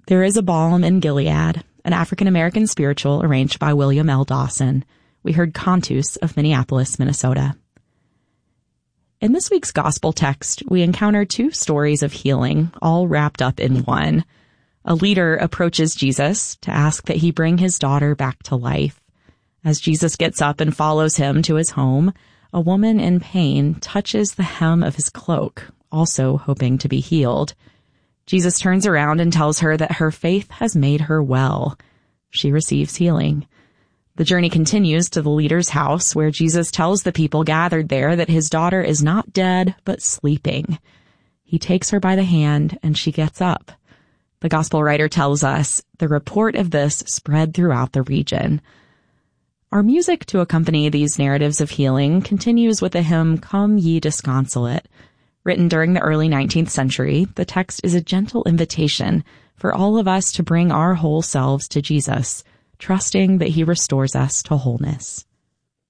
There is a balm in Gilead, an African-American spiritual arranged by William L. Dawson. We heard Cantus of Minneapolis, Minnesota. In this week's gospel text, we encounter two stories of healing, all wrapped up in one. A leader approaches Jesus to ask that he bring his daughter back to life. As Jesus gets up and follows him to his home, a woman in pain touches the hem of his cloak, also hoping to be healed. Jesus turns around and tells her that her faith has made her well. She receives healing. The journey continues to the leader's house, where Jesus tells the people gathered there that his daughter is not dead, but sleeping. He takes her by the hand, and she gets up. The gospel writer tells us the report of this spread throughout the region. Our music to accompany these narratives of healing continues with the hymn, Come Ye Disconsolate. Written during the early 19th century, the text is a gentle invitation for all of us to bring our whole selves to Jesus, trusting that he restores us to wholeness.